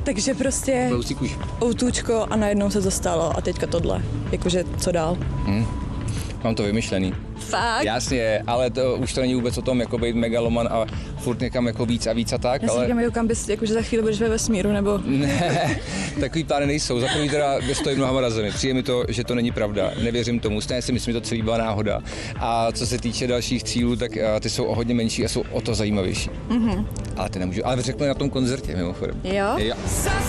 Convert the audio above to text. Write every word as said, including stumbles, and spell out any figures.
takže prostě outůčko a najednou se to stalo a teďka tohle. Jakože co dál? Hmm. Mám to vymyšlený. Fakt? Jasně, ale to už to není vůbec o tom, jako být megaloman a furt někam jako víc a víc a tak, Já si ale... říkám, jako kam bys, jakože za chvíli budeš ve vesmíru, nebo... Ne, takový plány nejsou. Za první teda stojím nohama na zemi. Přijde mi to, že to není pravda. Nevěřím tomu. Stejně si myslím, že to celý byla náhoda. A co se týče dalších cílů, tak ty jsou o hodně menší a jsou o to zajímavější. Mm-hmm. Ale ty nemůžu. Ale řekl na tom koncertě, mimochodem. Jo? Jo.